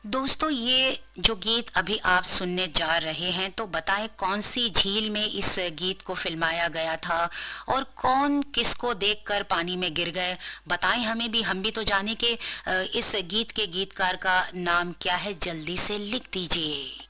दोस्तों, ये जो गीत अभी आप सुनने जा रहे हैं, तो बताएं कौन सी झील में इस गीत को फिल्माया गया था और कौन किसको देखकर पानी में गिर गए। बताएं हमें भी, हम भी तो जाने के इस गीत के गीतकार का नाम क्या है, जल्दी से लिख दीजिए।